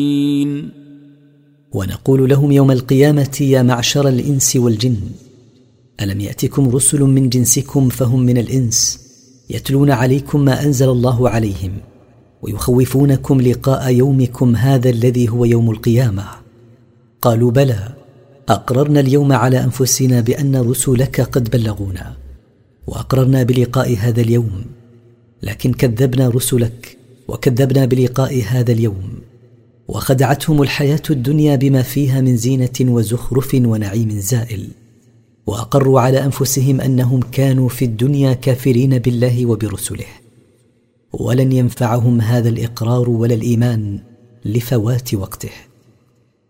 ونقول لهم يوم القيامة: يا معشر الإنس والجن، ألم يأتكم رسل من جنسكم فهم من الإنس يتلون عليكم ما أنزل الله عليهم ويخوفونكم لقاء يومكم هذا الذي هو يوم القيامة؟ قالوا: بلى، أقررنا اليوم على أنفسنا بأن رسلك قد بلغونا، وأقررنا بلقاء هذا اليوم، لكن كذبنا رسلك وكذبنا بلقاء هذا اليوم، وخدعتهم الحياة الدنيا بما فيها من زينة وزخرف ونعيم زائل، وأقروا على أنفسهم أنهم كانوا في الدنيا كافرين بالله وبرسله، ولن ينفعهم هذا الإقرار ولا الإيمان لفوات وقته.